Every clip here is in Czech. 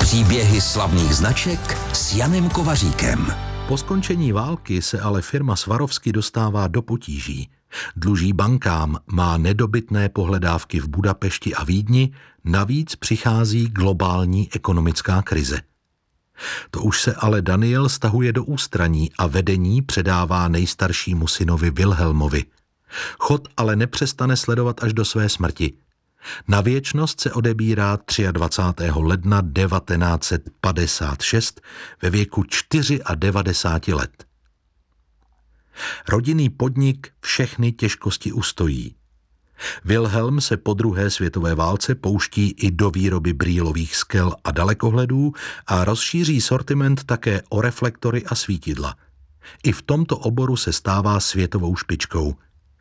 Příběhy slavných značek s Janem Kovaříkem. Po skončení války se ale firma Swarovski dostává do potíží. Dluží bankám, má nedobytné pohledávky v Budapešti a Vídni, navíc přichází globální ekonomická krize. To už se ale Daniel stahuje do ústraní a vedení předává nejstaršímu synovi Wilhelmovi. Chod ale nepřestane sledovat až do své smrti. Na věčnost se odebírá 23. ledna 1956 ve věku 94 let. Rodinný podnik všechny těžkosti ustojí. Wilhelm se po druhé světové válce pouští i do výroby brýlových skel a dalekohledů a rozšíří sortiment také o reflektory a svítidla. I v tomto oboru se stává světovou špičkou.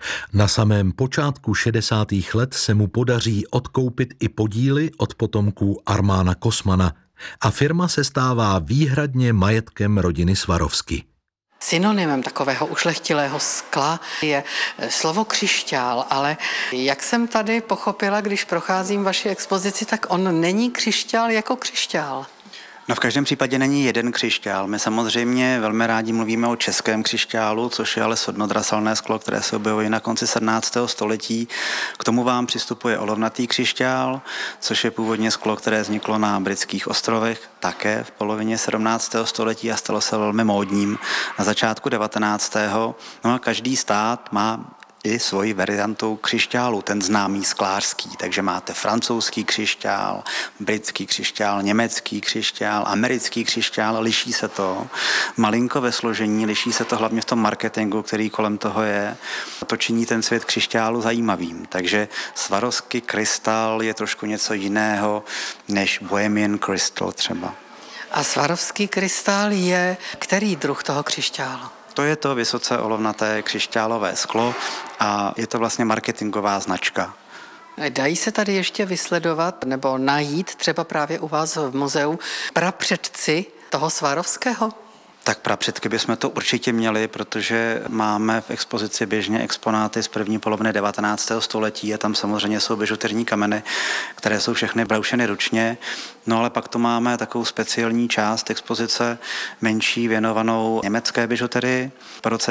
Na samém počátku 60. let se mu podaří odkoupit i podíly od potomků Armána Kosmana a firma se stává výhradně majetkem rodiny Swarovski. Synonymem takového ušlechtilého skla je slovo křišťál, ale jak jsem tady pochopila, když procházím vaši expozici, tak on není křišťál jako křišťál. No v každém případě není jeden křišťál. My samozřejmě velmi rádi mluvíme o českém křišťálu, což je ale sodnodraselné sklo, které se objevuje na konci 17. století. K tomu vám přistupuje olovnatý křišťál, což je původně sklo, které vzniklo na Britských ostrovech, také v polovině 17. století a stalo se velmi módním na začátku 19. No a každý stát má i svoji variantu křišťálu, ten známý sklářský. Takže máte francouzský křišťál, britský křišťál, německý křišťál, americký křišťál, liší se to malinko ve složení, liší se to hlavně v tom marketingu, který kolem toho je. To činí ten svět křišťálu zajímavým. Takže Swarovski krystal je trošku něco jiného než Bohemian Crystal třeba. A Swarovski krystal je který druh toho křišťálu? To je to vysoce olovnaté křišťálové sklo a je to vlastně marketingová značka. Dají se tady ještě vysledovat nebo najít třeba právě u vás v muzeu prapředci toho Swarovského? Tak prapředky bychom to určitě měli, protože máme v expozici běžně exponáty z první poloviny 19. století a tam samozřejmě jsou bižuterní kameny, které jsou všechny broušeny ručně. No ale pak tu máme takovou speciální část expozice menší věnovanou německé bižuterii. Po roce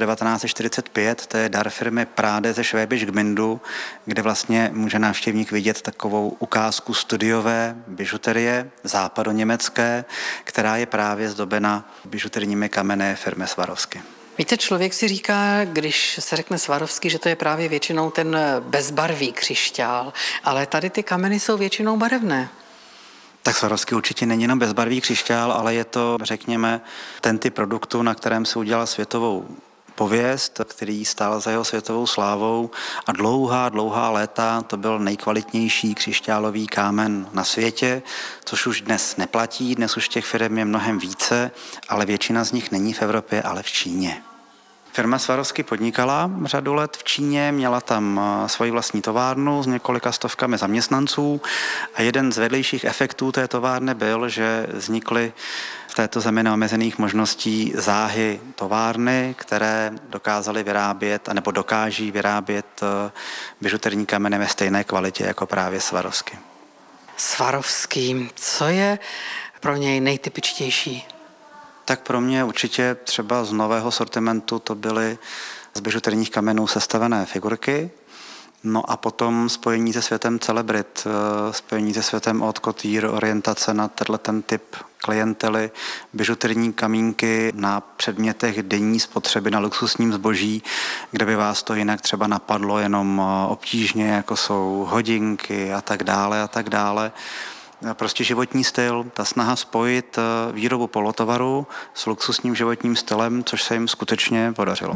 1945 to je dar firmy Prade ze Schwäbisch Gmündu, kde vlastně může návštěvník vidět takovou ukázku studiové bižuterie západoněmecké, která je právě zdobena bižuterními kameny firmy Swarovski. Víte, člověk si říká, když se řekne Swarovski, že to je právě většinou ten bezbarvý křišťál, ale tady ty kameny jsou většinou barevné. Tak Swarovski určitě není jenom bezbarvý křišťál, ale je to, řekněme, ten typ produktu, na kterém se udělal světovou pověst, který stál za jeho světovou slávou a dlouhá léta to byl nejkvalitnější křišťálový kámen na světě, což už dnes neplatí, dnes už těch firm je mnohem více, ale většina z nich není v Evropě, ale v Číně. Firma Swarovski podnikala řadu let v Číně, měla tam svoji vlastní továrnu s několika stovkami zaměstnanců a jeden z vedlejších efektů té továrny byl, že vznikly v této zemi neomezených možností záhy továrny, které dokázaly vyrábět, anebo dokáží vyrábět bižuterní kameny ve stejné kvalitě jako právě Swarovski. Swarovski, co je pro něj nejtypičtější? Tak pro mě určitě třeba z nového sortimentu to byly z bižuterních kamenů sestavené figurky, no a potom spojení se světem celebrit, spojení se světem haute couture, orientace na ten typ klientely, bižuterní kamínky na předmětech denní spotřeby, na luxusním zboží, kde by vás to jinak třeba napadlo jenom obtížně, jako jsou hodinky a tak dále. Prostě životní styl, ta snaha spojit výrobu polotovaru s luxusním životním stylem, což se jim skutečně podařilo.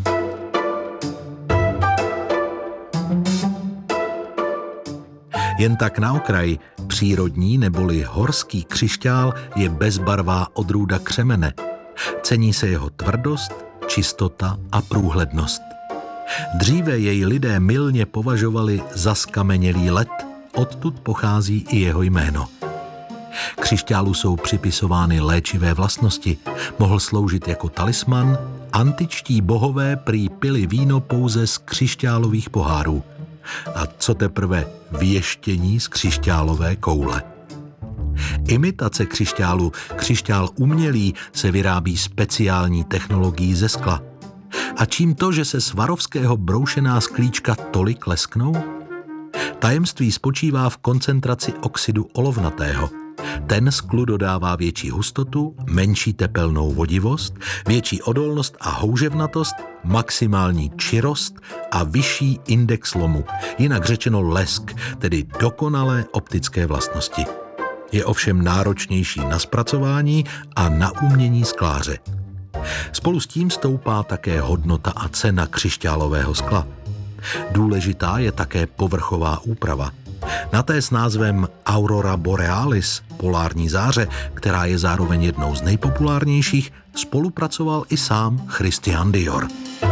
Jen tak na okraj, přírodní neboli horský křišťál je bezbarvá odrůda křemene. Cení se jeho tvrdost, čistota a průhlednost. Dříve jej lidé mylně považovali za skamenělý led, odtud pochází i jeho jméno. Křišťálu jsou připisovány léčivé vlastnosti. Mohl sloužit jako talisman, antičtí bohové prý pili víno pouze z křišťálových pohárů. A co teprve věštění z křišťálové koule. Imitace křišťálu, křišťál umělý, se vyrábí speciální technologií ze skla. A čím to, že se Swarovského broušená sklíčka tolik lesknou? Tajemství spočívá v koncentraci oxidu olovnatého. Ten sklu dodává větší hustotu, menší tepelnou vodivost, větší odolnost a houževnatost, maximální čirost a vyšší index lomu, jinak řečeno lesk, tedy dokonalé optické vlastnosti. Je ovšem náročnější na zpracování a na umění skláře. Spolu s tím stoupá také hodnota a cena křišťálového skla. Důležitá je také povrchová úprava. Na té s názvem Aurora Borealis, polární záře, která je zároveň jednou z nejpopulárnějších, spolupracoval i sám Christian Dior.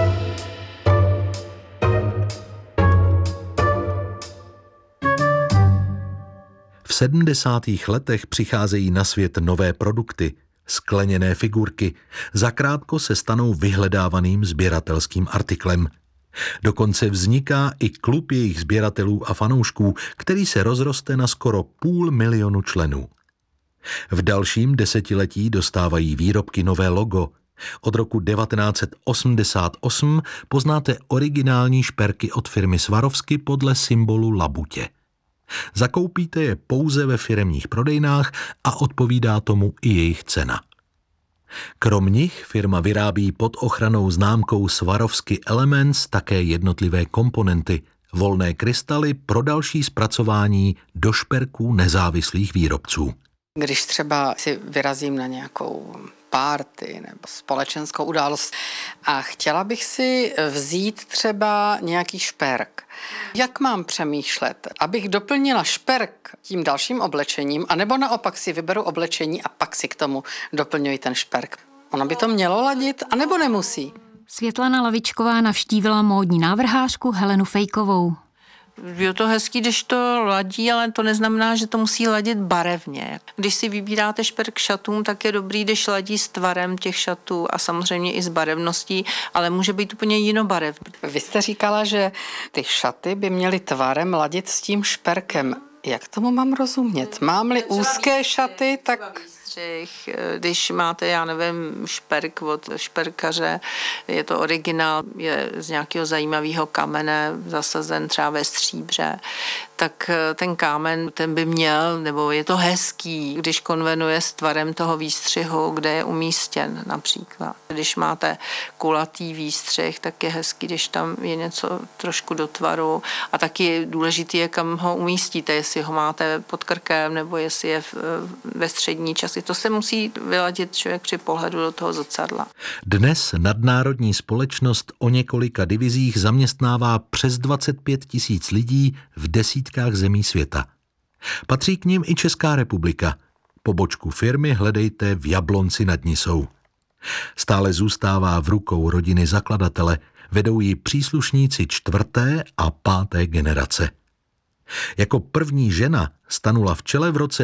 V 70. letech přicházejí na svět nové produkty, skleněné figurky. Zakrátko se stanou vyhledávaným sběratelským artiklem. Dokonce vzniká i klub jejich sběratelů a fanoušků, který se rozroste na skoro 500 000 členů. V dalším desetiletí dostávají výrobky nové logo. Od roku 1988 poznáte originální šperky od firmy Swarovski podle symbolu labutě. Zakoupíte je pouze ve firemních prodejnách a odpovídá tomu i jejich cena. Krom nich firma vyrábí pod ochrannou známkou Swarovski Elements také jednotlivé komponenty, volné krystaly pro další zpracování do šperků nezávislých výrobců. Když třeba si vyrazím na nějakou party nebo společenskou událost a chtěla bych si vzít třeba nějaký šperk. Jak mám přemýšlet, abych doplnila šperk tím dalším oblečením, anebo naopak si vyberu oblečení a pak si k tomu doplňuji ten šperk? Ono by to mělo ladit, anebo nemusí? Světlana Lavičková navštívila módní návrhářku Helenu Fejkovou. Je to hezký, když to ladí, ale to neznamená, že to musí ladit barevně. Když si vybíráte šperk šatům, tak je dobrý, když ladí s tvarem těch šatů a samozřejmě i s barevností, ale může být úplně jinobarevný. Vy jste říkala, že ty šaty by měly tvarem ladit s tím šperkem. Jak tomu mám rozumět? Mám-li úzké šaty, tak... Když máte, já nevím, šperk od šperkaře, je to originál, je z nějakého zajímavého kamene, zasazen třeba ve stříbře, tak ten kámen, ten by měl, nebo je to hezký, když konvenuje s tvarem toho výstřihu, kde je umístěn například. Když máte kulatý výstřih, tak je hezký, když tam je něco trošku do tvaru a taky důležitý je, kam ho umístíte, jestli ho máte pod krkem, nebo jestli je ve střední části. To se musí vyladit člověk při pohledu do toho zrcadla. Dnes nadnárodní společnost o několika divizích zaměstnává přes 25 000 lidí v desítkách zemí světa. Patří k nim i Česká republika. Pobočku firmy hledejte v Jablonci nad Nisou. Stále zůstává v rukou rodiny zakladatele, vedou ji příslušníci 4. a 5. generace. Jako první žena stanula v čele v roce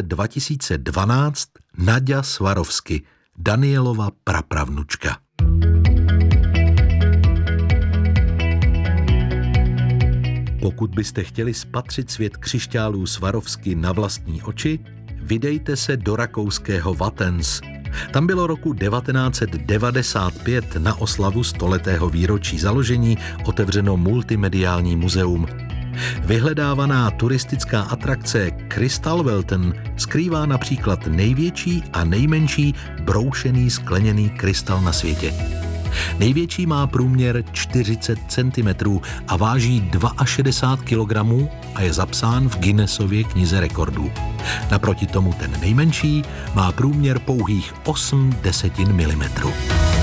2012 Naďa Swarovski, Danielova prapravnučka. Pokud byste chtěli spatřit svět křišťálů Swarovski na vlastní oči, vydejte se do rakouského Wattens. Tam bylo roku 1995 na oslavu 100letého výročí založení otevřeno multimediální muzeum. Vyhledávaná turistická atrakce Kristallwelten skrývá například největší a nejmenší broušený skleněný krystal na světě. Největší má průměr 40 cm a váží 62 kg a je zapsán v Guinnessově knize rekordů. Naproti tomu ten nejmenší má průměr pouhých 0,8 mm.